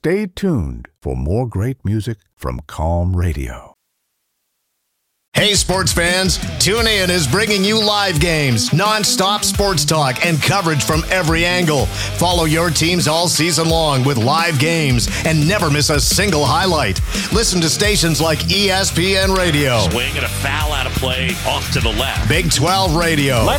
Stay tuned for more great music from Calm Radio. Hey sports fans, TuneIn is bringing you live games, non-stop sports talk, and coverage from every angle. Follow your teams all season long with live games and never miss a single highlight. Listen to stations like ESPN Radio. Swing and a foul out of play off to the left. Big 12 Radio.